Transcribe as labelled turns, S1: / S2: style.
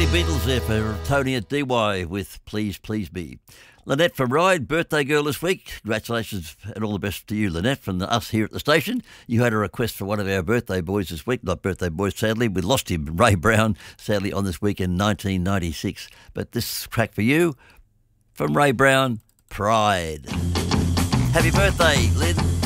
S1: Beatles there for Tony at DY with Please Please Me. Lynette from Ryde, birthday girl this week. Congratulations and all the best to you, Lynette, from us here at the station. You had a request for one of our birthday boys this week. Not birthday boys, sadly. We lost him, Ray Brown, sadly, on this week in 1996. But this track for you from Ray Brown, Pride. Happy birthday, Lynn.